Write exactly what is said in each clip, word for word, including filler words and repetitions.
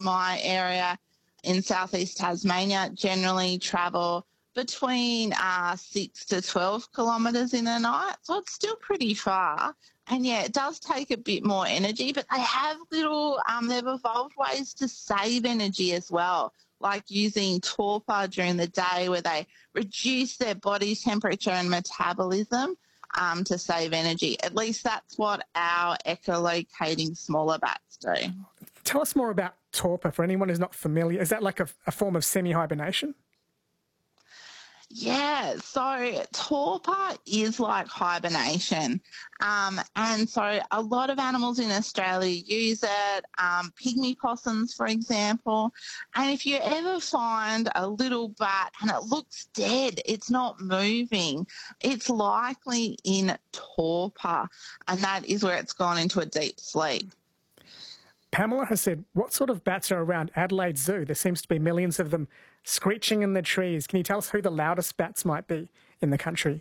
my area in southeast Tasmania generally travel between uh, six to twelve kilometres in a night. So it's still pretty far. And yeah, it does take a bit more energy, but they have little, um, they've evolved ways to save energy as well, like using torpor during the day where they reduce their body temperature and metabolism um, to save energy. At least that's what our echolocating smaller bats do. Tell us more about torpor for anyone who's not familiar. Is that like a, a form of semi-hibernation? Yeah, so torpor is like hibernation. Um, and so a lot of animals in Australia use it, um, pygmy possums, for example. And if you ever find a little bat and it looks dead, it's not moving, it's likely in torpor, and that is where it's gone into a deep sleep. Pamela has said, what sort of bats are around Adelaide Zoo? There seems to be millions of them screeching in the trees. Can you tell us who the loudest bats might be in the country?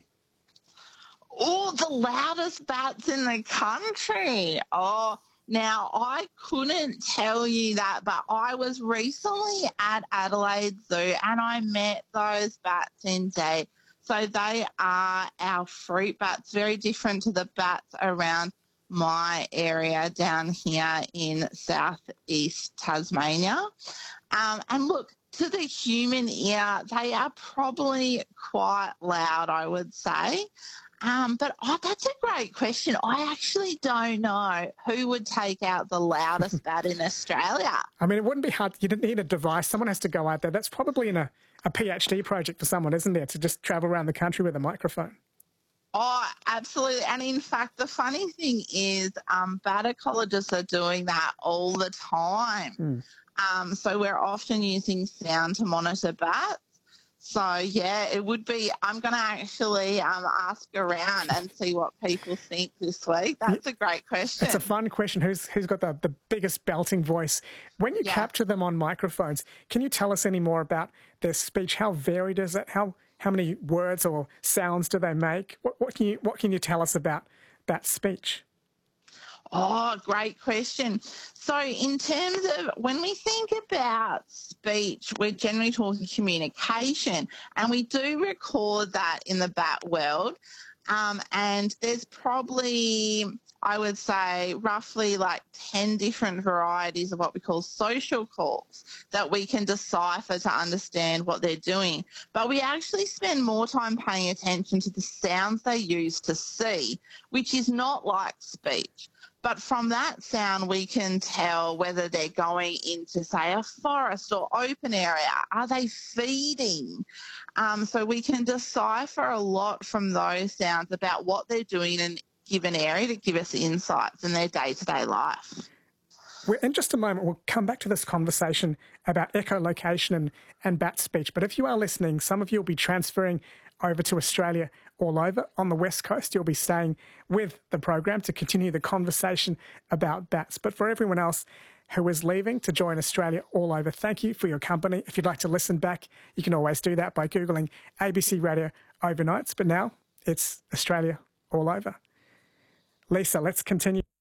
Oh, the loudest bats in the country. Oh, now I couldn't tell you that, but I was recently at Adelaide Zoo and I met those bats indeed. So they are our fruit bats, very different to the bats around my area down here in southeast Tasmania. Um, and look, to the human ear, they are probably quite loud, I would say. Um, but oh, that's a great question. I actually don't know who would take out the loudest bat in Australia. I mean, it wouldn't be hard. You didn't need a device. Someone has to go out there. That's probably in a, a PhD project for someone, isn't there, to just travel around the country with a microphone? Oh, absolutely. And in fact, the funny thing is um, bat ecologists are doing that all the time. Mm. Um, so we're often using sound to monitor bats. So, yeah, it would be, I'm going to actually um, ask around and see what people think this week. That's a great question. It's a fun question. Who's who's got the, the biggest belting voice? When you yeah. capture them on microphones, can you tell us any more about their speech? How varied is it? How how many words or sounds do they make? What, what can you what can you tell us about that speech? Oh, great question. So in terms of when we think about speech, we're generally talking communication, and we do record that in the bat world. Um, and there's probably, I would say, roughly like ten different varieties of what we call social calls that we can decipher to understand what they're doing. But we actually spend more time paying attention to the sounds they use to see, which is not like speech. But from that sound, we can tell whether they're going into, say, a forest or open area. Are they feeding? Um, so we can decipher a lot from those sounds about what they're doing in a given area to give us insights in their day-to-day life. Well, in just a moment, we'll come back to this conversation about echolocation and, and bat speech. But if you are listening, some of you will be transferring over to Australia all over. On the West Coast, you'll be staying with the program to continue the conversation about bats. But for everyone else who is leaving to join Australia all over, thank you for your company. If you'd like to listen back, you can always do that by Googling A B C Radio Overnights. But now it's Australia all over. Lisa, let's continue.